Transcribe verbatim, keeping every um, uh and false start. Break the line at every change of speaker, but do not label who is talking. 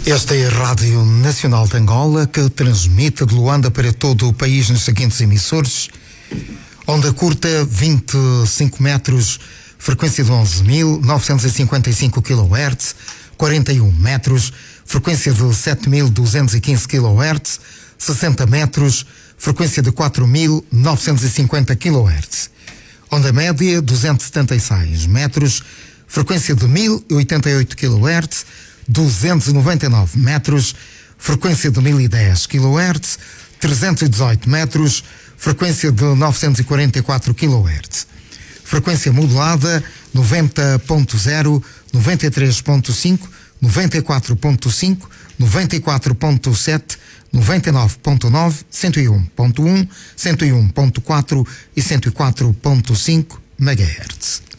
Esta é a Rádio Nacional de Angola, que transmite de Luanda para todo o país nos seguintes emissores: onda curta vinte e cinco metros, frequência de onze mil novecentos e cinquenta e cinco quilohertz, quarenta e um metros, frequência de sete mil duzentos e quinze quilohertz, sessenta metros, frequência de quatro mil novecentos e cinquenta quilohertz. Onda média duzentos e setenta e seis metros, frequência de mil e oitenta e oito quilohertz, duzentos e noventa e nove metros, frequência de mil e dez quilohertz, trezentos e dezoito metros, frequência de novecentos e quarenta e quatro quilohertz. Frequência modulada noventa ponto zero, noventa e três ponto cinco, noventa e quatro ponto cinco, noventa e quatro ponto sete, noventa e nove ponto nove, cento e um ponto um, cento e um ponto quatro e cento e quatro ponto cinco megahertz.